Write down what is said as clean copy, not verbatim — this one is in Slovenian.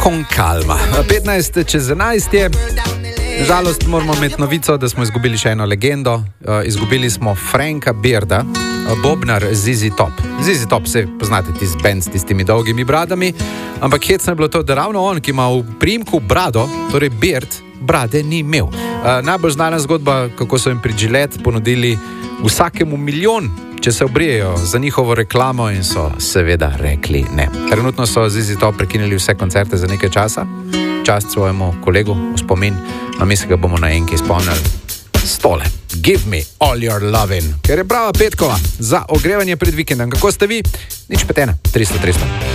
Con calma. 15 čez 11 je. Žalost moramo imeti novico, da smo izgubili še eno legendo. Izgubili smo Franka Bearda, bobnar ZZ Top. ZZ Top se poznate tisti band s tistimi dolgimi bradami, ampak hecno je bilo to, da ravno on, ki ima v priimku brado, torej Beard, brade ni imel. Najbolj znana zgodba, kako so jim pri Gillette ponudili vsakemu milijon, če se obrijejo za njihovo reklamo, in so seveda rekli ne. Trenutno so ZZ Top prekinili vse koncerte za nekaj časa. Čast svojemu kolegu v spomin, a mi se ga bomo na enki spomnili. Stole, give me all your lovin', ker je prava petkova za ogrevanje pred vikendom. Kako ste vi? Nič petena, 300.